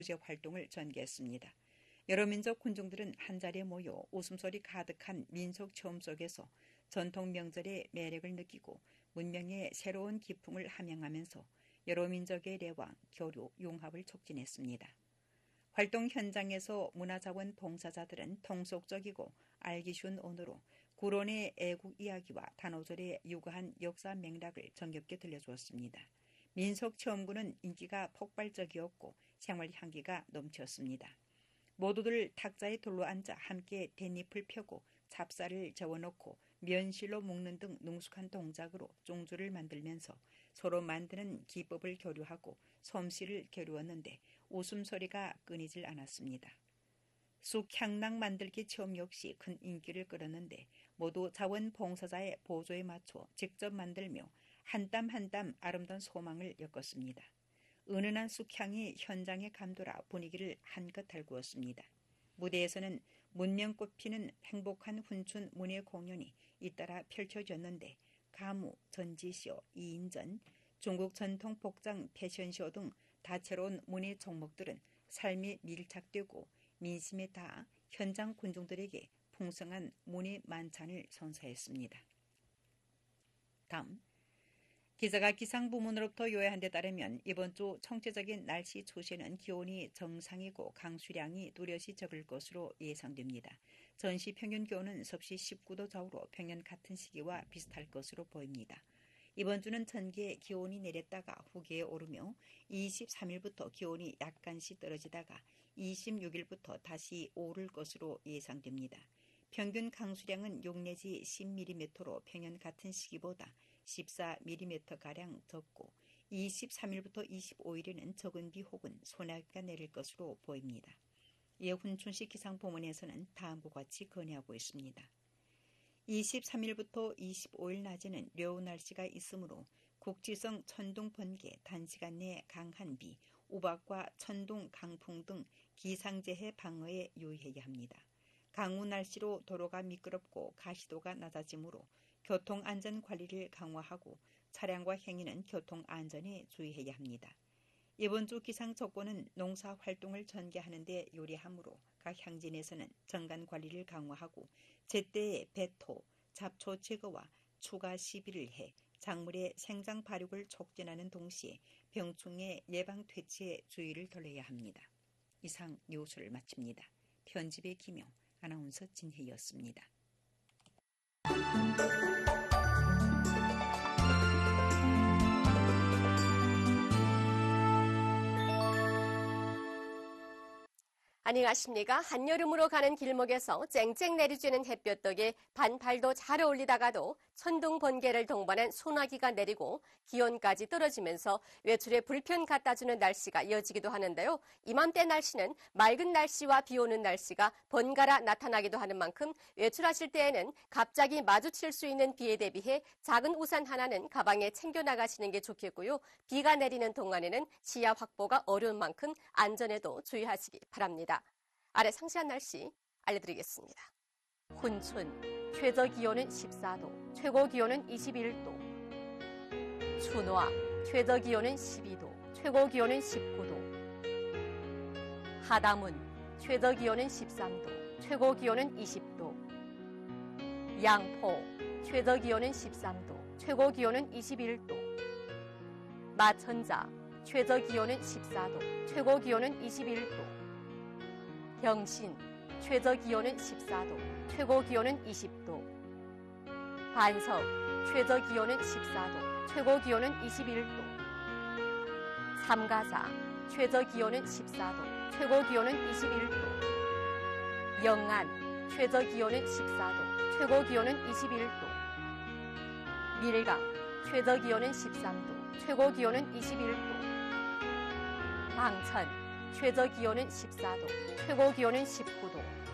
구제 활동을 전개했습니다. 여러 민족 군중들은 한자리에 모여 웃음소리 가득한 민속 체험 속에서 전통 명절의 매력을 느끼고 문명의 새로운 기풍을 함양하면서 여러 민족의 대화, 교류, 융합을 촉진했습니다. 활동 현장에서 문화자원 봉사자들은 통속적이고 알기 쉬운 언어로 구론의 애국 이야기와 단오절의 유구한 역사 맥락을 정겹게 들려주었습니다. 민속체험구는 인기가 폭발적이었고 생활 향기가 넘쳤습니다. 모두들 탁자에 둘러앉아 함께 댄잎을 펴고 찹쌀을 저어놓고 면실로 묶는 등 능숙한 동작으로 쫑주를 만들면서 서로 만드는 기법을 교류하고 솜씨를 겨루었는데 웃음소리가 끊이질 않았습니다. 쑥향낭 만들기 체험 역시 큰 인기를 끌었는데 모두 자원봉사자의 보조에 맞춰 직접 만들며 한 땀 한 땀 아름다운 소망을 엮었습니다. 은은한 쑥향이 현장에 감돌아 분위기를 한껏 달구었습니다. 무대에서는 문명 꽃피는 행복한 훈춘 문예 공연이 잇따라 펼쳐졌는데 가무, 전지쇼, 이인전, 중국 전통 복장 패션쇼 등 다채로운 문예 종목들은 삶에 밀착되고 민심에 닿아 현장 군중들에게 풍성한 문예 만찬을 선사했습니다. 다음 기자가 기상부문으로부터 요약한 데 따르면 이번 주 총체적인 날씨 추세는 기온이 정상이고 강수량이 뚜렷이 적을 것으로 예상됩니다. 전시 평균 기온은 섭씨 19도 좌우로 평년 같은 시기와 비슷할 것으로 보입니다. 이번 주는 전기에 기온이 내렸다가 후기에 오르며 23일부터 기온이 약간씩 떨어지다가 26일부터 다시 오를 것으로 예상됩니다. 평균 강수량은 6 내지 10mm로 평년 같은 시기보다 14mm가량 적고 23일부터 25일에는 적은 비 혹은 소나기가 내릴 것으로 보입니다. 이에 훈춘시 기상부문에서는 다음과 같이 건의하고 있습니다. 23일부터 25일 낮에는 려운 날씨가 있으므로 국지성 천둥 번개, 단시간 내 강한 비, 우박과 천둥, 강풍 등 기상재해 방어에 유의해야 합니다. 강우 날씨로 도로가 미끄럽고 가시도가 낮아지므로 교통안전관리를 강화하고 차량과 행인은 교통안전에 주의해야 합니다. 이번 주 기상조건은 농사활동을 전개하는 데 유리하므로 각 향진에서는 정간관리를 강화하고 제때의 배토, 잡초 제거와 추가 시비를 해 작물의 생장 발육을 촉진하는 동시에 병충해 예방 퇴치에 주의를 돌려야 합니다. 이상 뉴스를 마칩니다. 편집의 김영, 아나운서 진혜였습니다. 안녕하십니까. 한여름으로 가는 길목에서 쨍쨍 내리쬐는 햇볕 덕에 반팔도 잘 어울리다가도 천둥 번개를 동반한 소나기가 내리고 기온까지 떨어지면서 외출에 불편 갖다주는 날씨가 이어지기도 하는데요. 이맘때 날씨는 맑은 날씨와 비 오는 날씨가 번갈아 나타나기도 하는 만큼 외출하실 때에는 갑자기 마주칠 수 있는 비에 대비해 작은 우산 하나는 가방에 챙겨 나가시는 게 좋겠고요. 비가 내리는 동안에는 시야 확보가 어려운 만큼 안전에도 주의하시기 바랍니다. 아래 상세한 날씨 알려드리겠습니다. 훈춘, 최저기온은 14도, 최고기온은 21도. 춘화, 최저기온은 12도, 최고기온은 19도. 하담은, 최저기온은 13도, 최고기온은 20도. 양포, 최저기온은 13도, 최고기온은 21도. 마천자, 최저기온은 14도, 최고기온은 21도. 병신, 최저기온은 14도, 최고기온은 20도. 반석, 최저기온은 14도, 최고기온은 21도. 삼가사, 최저기온은 14도, 최고기온은 21도. 영안, 최저기온은 14도, 최고기온은 21도. 밀강, 최저기온은 13도, 최고기온은 21도. 방천, 최저기온은 14도, 최고기온은 19도.